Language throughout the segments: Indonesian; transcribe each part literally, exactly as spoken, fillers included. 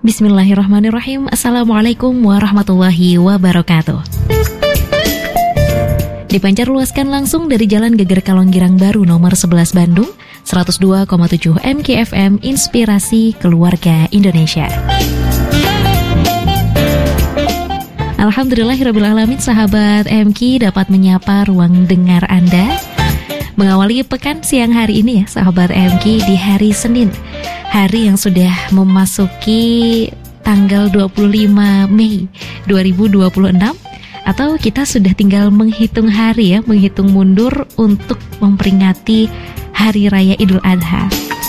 Bismillahirrahmanirrahim. Assalamualaikum warahmatullahi wabarakatuh. Dipancarluaskan langsung dari Jalan Geger Kalonggirang Baru nomor sebelas Bandung, seratus dua koma tujuh M K F M, Inspirasi Keluarga Indonesia. Alhamdulillahirrabbilalamin, sahabat M K dapat menyapa ruang dengar Anda mengawali pekan siang hari ini ya, sahabat M K, di hari Senin, hari yang sudah memasuki tanggal dua puluh lima Mei dua ribu dua puluh enam, atau kita sudah tinggal menghitung hari ya, menghitung mundur untuk memperingati Hari Raya Idul Adha.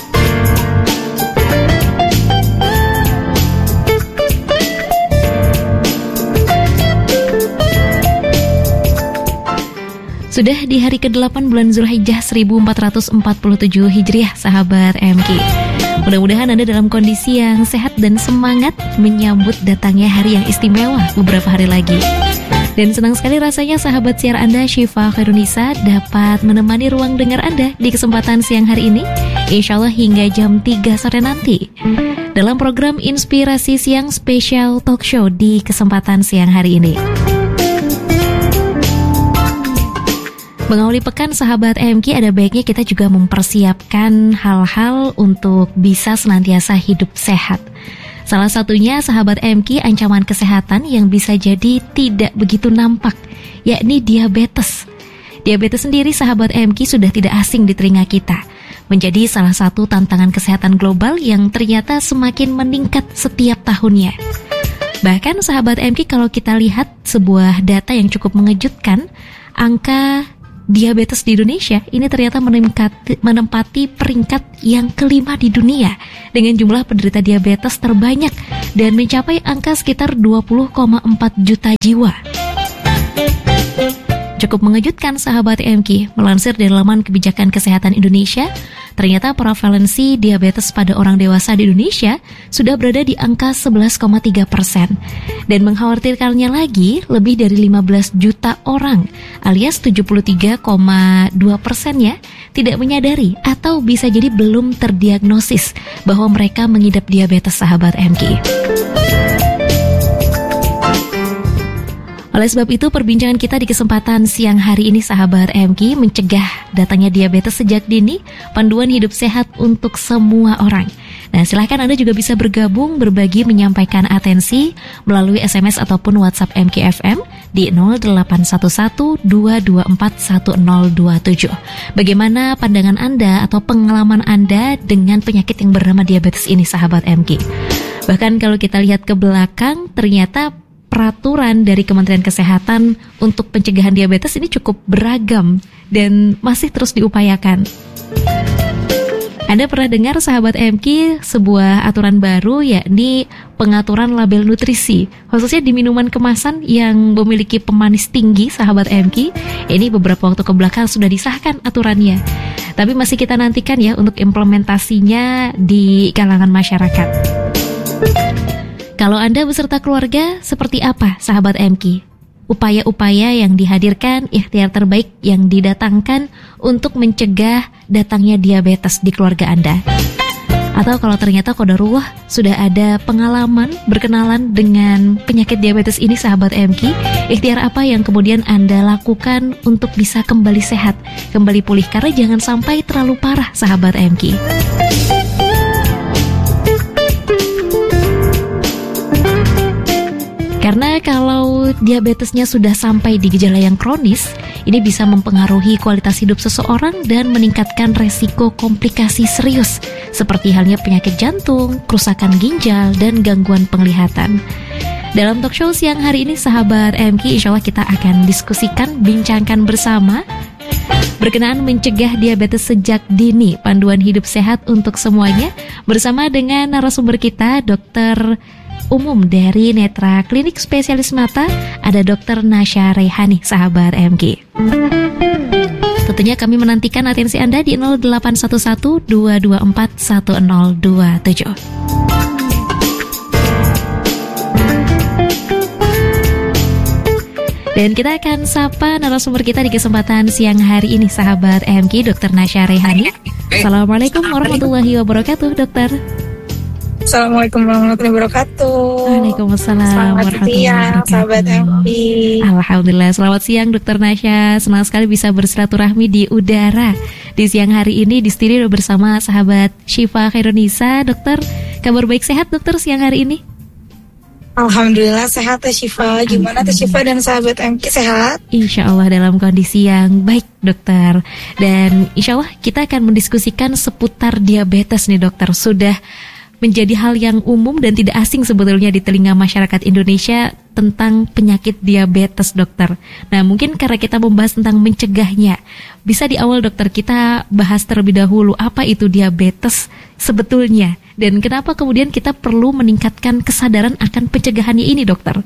Sudah di hari kedelapan bulan Zulhijjah seribu empat ratus empat puluh tujuh Hijriah, sahabat M K. Mudah-mudahan Anda dalam kondisi yang sehat dan semangat menyambut datangnya hari yang istimewa beberapa hari lagi. Dan senang sekali rasanya sahabat siar Anda, Syifa Khairunisa, dapat menemani ruang dengar Anda di kesempatan siang hari ini, insya Allah hingga jam tiga sore nanti, dalam program Inspirasi Siang Spesial Talk Show di kesempatan siang hari ini. Mengawali pekan, sahabat M K, ada baiknya kita juga mempersiapkan hal-hal untuk bisa senantiasa hidup sehat. Salah satunya, sahabat M K, ancaman kesehatan yang bisa jadi tidak begitu nampak, yakni diabetes. Diabetes sendiri, sahabat M K, sudah tidak asing di telinga kita, menjadi salah satu tantangan kesehatan global yang ternyata semakin meningkat setiap tahunnya. Bahkan, sahabat M K, kalau kita lihat sebuah data yang cukup mengejutkan, angka diabetes di Indonesia ini ternyata menempati, menempati peringkat yang kelima di dunia dengan jumlah penderita diabetes terbanyak dan mencapai angka sekitar dua puluh koma empat juta jiwa. Cukup mengejutkan, sahabat M K, melansir dari laman Kebijakan Kesehatan Indonesia, ternyata prevalensi diabetes pada orang dewasa di Indonesia sudah berada di angka sebelas koma tiga persen. Dan mengkhawatirkannya lagi, lebih dari lima belas juta orang alias tujuh puluh tiga koma dua persen-nya tidak menyadari atau bisa jadi belum terdiagnosis bahwa mereka mengidap diabetes, sahabat M K. Oleh sebab itu, perbincangan kita di kesempatan siang hari ini, sahabat M K, mencegah datangnya diabetes sejak dini, panduan hidup sehat untuk semua orang. Nah, silahkan Anda juga bisa bergabung, berbagi, menyampaikan atensi melalui S M S ataupun WhatsApp M K F M di nol delapan satu satu dua dua empat satu nol dua tujuh. Bagaimana pandangan Anda atau pengalaman Anda dengan penyakit yang bernama diabetes ini, sahabat M K? Bahkan kalau kita lihat ke belakang, ternyata peraturan dari Kementerian Kesehatan untuk pencegahan diabetes ini cukup beragam dan masih terus diupayakan. Anda pernah dengar, sahabat M K, sebuah aturan baru, yakni pengaturan label nutrisi, khususnya di minuman kemasan yang memiliki pemanis tinggi, sahabat M K. Ini beberapa waktu kebelakang sudah disahkan aturannya, tapi masih kita nantikan ya untuk implementasinya di kalangan masyarakat. Kalau Anda beserta keluarga, seperti apa, sahabat M K? Upaya-upaya yang dihadirkan, ikhtiar terbaik yang didatangkan untuk mencegah datangnya diabetes di keluarga Anda. Atau kalau ternyata qadarullah sudah ada pengalaman berkenalan dengan penyakit diabetes ini, sahabat M K, ikhtiar apa yang kemudian Anda lakukan untuk bisa kembali sehat, kembali pulih, karena jangan sampai terlalu parah, sahabat M K. Karena kalau diabetesnya sudah sampai di gejala yang kronis, ini bisa mempengaruhi kualitas hidup seseorang dan meningkatkan resiko komplikasi serius, seperti halnya penyakit jantung, kerusakan ginjal, dan gangguan penglihatan. Dalam talk show siang hari ini, sahabat M K, insya Allah kita akan diskusikan, bincangkan bersama berkenaan mencegah diabetes sejak dini, panduan hidup sehat untuk semuanya, bersama dengan narasumber kita, dokter umum dari Netra Klinik Spesialis Mata, ada dokter Nasya Rehani, sahabat M K. Tentunya kami menantikan atensi Anda di nol delapan satu satu dua dua empat satu nol dua tujuh. Dan kita akan sapa narasumber kita di kesempatan siang hari ini, sahabat M K, dokter Nasya Rehani. Assalamualaikum warahmatullahi wabarakatuh, dokter. Assalamualaikum warahmatullahi wabarakatuh. Waalaikumsalam Selamat siang, sahabat M P. Alhamdulillah, selamat siang Dokter Nasya. Senang sekali bisa bersilaturahmi di udara di siang hari ini di studio bersama sahabat Syifa Khairunisa. Dokter, kabar baik sehat dokter siang hari ini? Alhamdulillah sehat ya Syifa. Gimana tuh Syifa dan sahabat M P sehat? Insya Allah dalam kondisi yang baik dokter. Dan insya Allah kita akan mendiskusikan seputar diabetes nih dokter. Sudah menjadi hal yang umum dan tidak asing sebetulnya di telinga masyarakat Indonesia tentang penyakit diabetes dokter. Nah mungkin karena kita membahas tentang mencegahnya, bisa di awal dokter kita bahas terlebih dahulu apa itu diabetes sebetulnya dan kenapa kemudian kita perlu meningkatkan kesadaran akan pencegahannya ini dokter.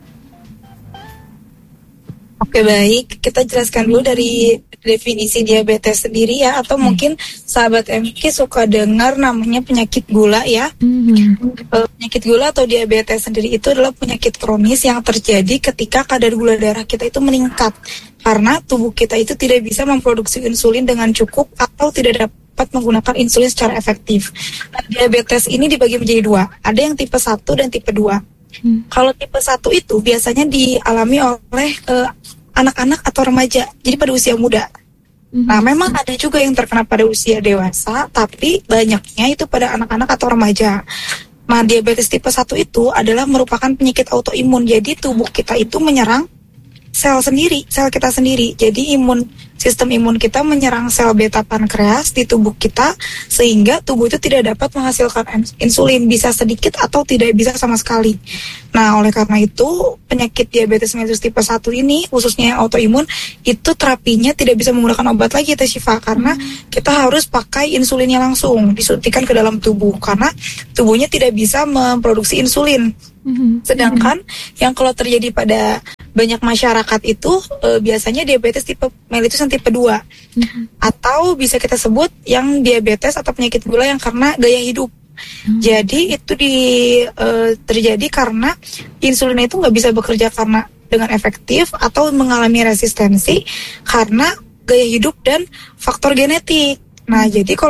Oke baik, kita jelaskan dulu dari definisi diabetes sendiri ya, atau hmm. mungkin sahabat M K suka dengar namanya penyakit gula ya. Hmm. Penyakit gula atau diabetes sendiri itu adalah penyakit kronis yang terjadi ketika kadar gula darah kita itu meningkat karena tubuh kita itu tidak bisa memproduksi insulin dengan cukup atau tidak dapat menggunakan insulin secara efektif. Nah, diabetes ini dibagi menjadi dua, ada yang tipe satu dan tipe dua. Hmm. Kalau tipe satu itu biasanya dialami oleh uh, anak-anak atau remaja, jadi pada usia muda. Hmm. Nah, memang ada juga yang terkena pada usia dewasa, tapi banyaknya itu pada anak-anak atau remaja. Nah, diabetes tipe satu itu adalah merupakan penyakit autoimun, jadi tubuh kita itu menyerang sel sendiri, sel kita sendiri. Jadi imun sistem imun kita menyerang sel beta pankreas di tubuh kita sehingga tubuh itu tidak dapat menghasilkan insulin, bisa sedikit atau tidak bisa sama sekali. Nah, oleh karena itu penyakit diabetes mellitus tipe satu ini khususnya yang autoimun itu terapinya tidak bisa menggunakan obat lagi Teh Syifa karena kita harus pakai insulinnya langsung disuntikan ke dalam tubuh karena tubuhnya tidak bisa memproduksi insulin. Sedangkan yang kalau terjadi pada banyak masyarakat itu e, biasanya diabetes tipe mellitus yang tipe dua mm-hmm. atau bisa kita sebut yang diabetes atau penyakit gula yang karena gaya hidup. Mm-hmm. Jadi itu di e, terjadi karena insulin itu nggak bisa bekerja karena dengan efektif atau mengalami resistensi karena gaya hidup dan faktor genetik. Nah, jadi kalau